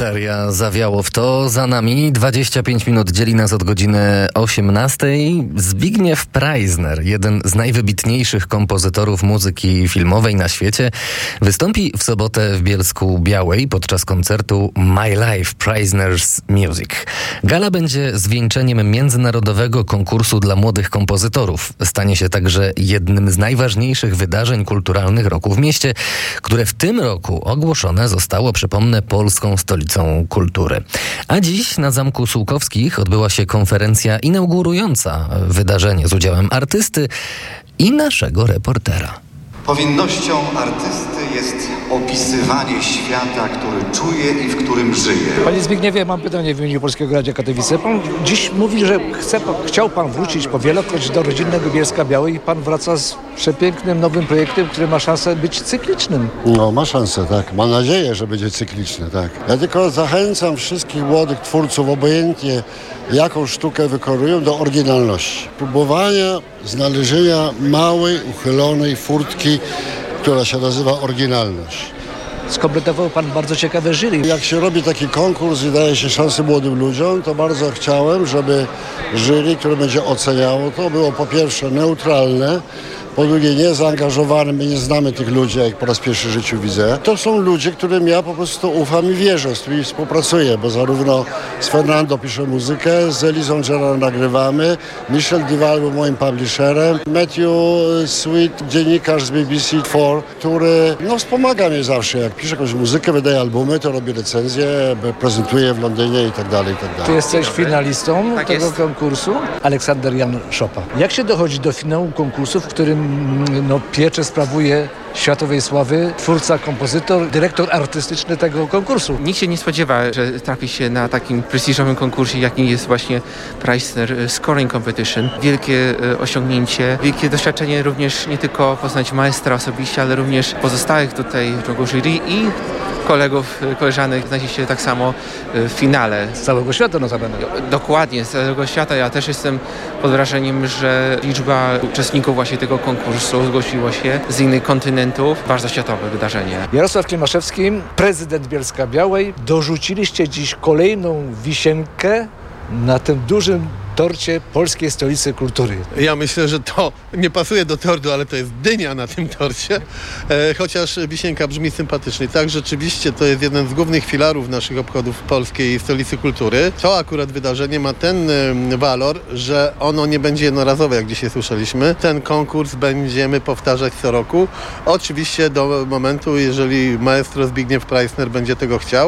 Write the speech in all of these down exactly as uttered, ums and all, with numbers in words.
Feria Zawiało w to. Za nami dwadzieścia pięć minut dzieli nas od godziny osiemnastej. Zbigniew Preissner, jeden z najwybitniejszych kompozytorów muzyki filmowej na świecie, wystąpi w sobotę w Bielsku Białej podczas koncertu My Life Preissner's Music. Gala będzie zwieńczeniem międzynarodowego konkursu dla młodych kompozytorów. Stanie się także jednym z najważniejszych wydarzeń kulturalnych roku w mieście, które w tym roku ogłoszone zostało, przypomnę, polską stolicą kultury. A dziś na Zamku Sułkowskich odbyła się konferencja inaugurująca wydarzenie z udziałem artysty i naszego reportera. Powinnością artysty jest opisywanie świata, który czuje i w którym żyje. Panie Zbigniewie, mam pytanie w imieniu Polskiego Radia Katowice. Pan dziś mówi, że chce, chciał pan wrócić po wielokroć do rodzinnego Bielska Białej i pan wraca z przepięknym, nowym projektem, który ma szansę być cyklicznym. No, ma szansę, tak. Mam nadzieję, że będzie cykliczny, tak. Ja tylko zachęcam wszystkich młodych twórców, obojętnie jaką sztukę wykonują, do oryginalności. Próbowania znalezienia małej, uchylonej furtki, która się nazywa oryginalność. Skompletował pan bardzo ciekawe jury. Jak się robi taki konkurs i daje się szansę młodym ludziom, to bardzo chciałem, żeby jury, które będzie oceniało, to było po pierwsze neutralne, po drugie niezaangażowane, my nie znamy tych ludzi, jak po raz pierwszy w życiu widzę. To są ludzie, którym ja po prostu ufam i wierzę, z którymi współpracuję, bo zarówno z Fernando piszę muzykę, z Elizą Gerard nagrywamy, Michel Duval był moim publisherem, Matthew Sweet, dziennikarz z B B C cztery, który no, wspomaga mnie zawsze, jak piszę jakąś muzykę, wydaje albumy, to robię recenzje, prezentuję w Londynie i tak dalej, i tak dalej. Ty jesteś finalistą tak tego jest. konkursu. Aleksander Jan Szopa. Jak się dochodzi do finału konkursu, w którym no, pieczę sprawuje światowej sławy twórca, kompozytor, dyrektor artystyczny tego konkursu? Nikt się nie spodziewa, że trafi się na takim prestiżowym konkursie, jakim jest właśnie Preissner Scoring Competition. Wielkie e, osiągnięcie, wielkie doświadczenie również nie tylko poznać maestra osobiście, ale również pozostałych tutaj w członków jury i kolegów, koleżanek znajdzie się tak samo w finale. Z całego świata notabene. Dokładnie, z całego świata. Ja też jestem pod wrażeniem, że liczba uczestników właśnie tego konkursu zgłosiło się z innych kontynentów. Bardzo światowe wydarzenie. Jarosław Klimaszewski, prezydent Bielska Białej. Dorzuciliście dziś kolejną wisienkę na tym dużym torcie Polskiej Stolicy Kultury. Ja myślę, że to nie pasuje do tortu, ale to jest dynia na tym torcie, e, chociaż wisienka brzmi sympatycznie. Tak, rzeczywiście to jest jeden z głównych filarów naszych obchodów Polskiej Stolicy Kultury. To akurat wydarzenie ma ten e, walor, że ono nie będzie jednorazowe, jak dzisiaj słyszeliśmy. Ten konkurs będziemy powtarzać co roku. Oczywiście do momentu, jeżeli maestro Zbigniew Preissner będzie tego chciał,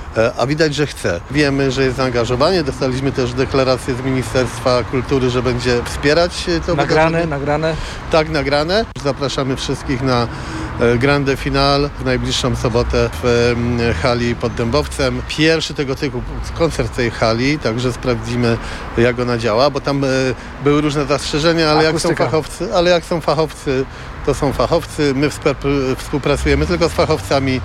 a widać, że chce. Wiemy, że jest zaangażowanie. Dostaliśmy też deklarację z Ministerstwa Kultury, że będzie wspierać to Nagrane, wydarzenie. nagrane. Tak, nagrane. Zapraszamy wszystkich na grande final w najbliższą sobotę w hali pod Dębowcem. Pierwszy tego typu koncert w tej hali, także sprawdzimy, jak ona działa, bo tam były różne zastrzeżenia, ale jak są fachowcy, ale jak są fachowcy, to są fachowcy. My współpracujemy tylko z fachowcami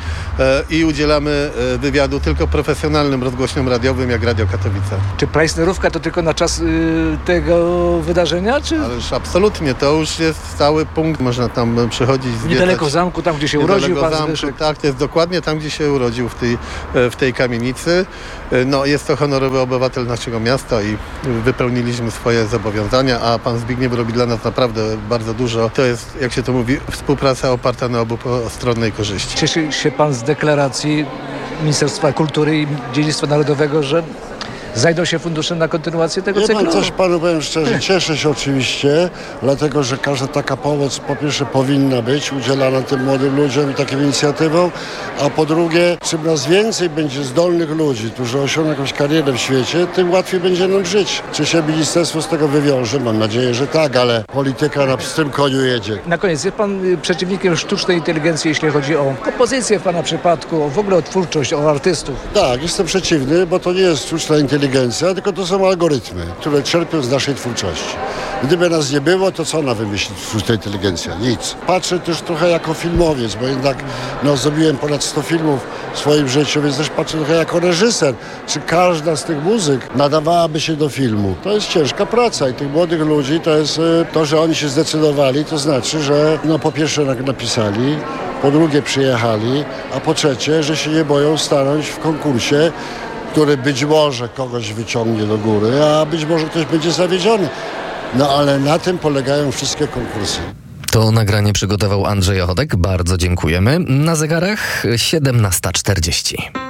i udzielamy wywiadu tylko profesjonalnym rozgłośniom radiowym, jak Radio Katowice. Czy Preissnerówka to tylko na czas y, tego wydarzenia, czy? Ależ absolutnie, to już jest stały punkt. Można tam przychodzić, zwiedzać. Niedaleko zamku, tam gdzie się urodził pan zamku, Zbyszek. Tak, to jest dokładnie tam, gdzie się urodził, w tej, w tej kamienicy. No, jest to honorowy obywatel naszego miasta i wypełniliśmy swoje zobowiązania, a pan Zbigniew robi dla nas naprawdę bardzo dużo. To jest, jak się to mówi, współpraca oparta na obustronnej korzyści. Cieszy się pan z deklaracji Ministerstwa Kultury i Dziedzictwa Narodowego, że znajdą się fundusze na kontynuację tego Ja cyklu? pan coś panu powiem szczerze, cieszę się oczywiście, dlatego że każda taka pomoc po pierwsze powinna być udzielana tym młodym ludziom i takim inicjatywom, a po drugie, czym nas więcej będzie zdolnych ludzi, którzy osiągną jakąś karierę w świecie, tym łatwiej będzie nam żyć. Czy się ministerstwo z tego wywiąże? Mam nadzieję, że tak, ale polityka na pstrym koniu jedzie. Na koniec, jest pan przeciwnikiem sztucznej inteligencji, jeśli chodzi o kompozycję w pana przypadku, o w ogóle o twórczość, o artystów? Tak, jestem przeciwny, bo to nie jest sztuczna inteligencja, tylko to są algorytmy, które czerpią z naszej twórczości. Gdyby nas nie było, to co ona wymyśli, sztuczna inteligencja? Nic. Patrzę też trochę jako filmowiec, bo jednak no, zrobiłem ponad sto filmów w swoim życiu, więc też patrzę trochę jako reżyser. Czy każda z tych muzyk nadawałaby się do filmu? To jest ciężka praca i tych młodych ludzi to jest to, że oni się zdecydowali, to znaczy, że no po pierwsze napisali, po drugie przyjechali, a po trzecie, że się nie boją stanąć w konkursie, który być może kogoś wyciągnie do góry, a być może ktoś będzie zawiedziony. No ale na tym polegają wszystkie konkursy. To nagranie przygotował Andrzej Ochodek. Bardzo dziękujemy. Na zegarach siedemnasta czterdzieści.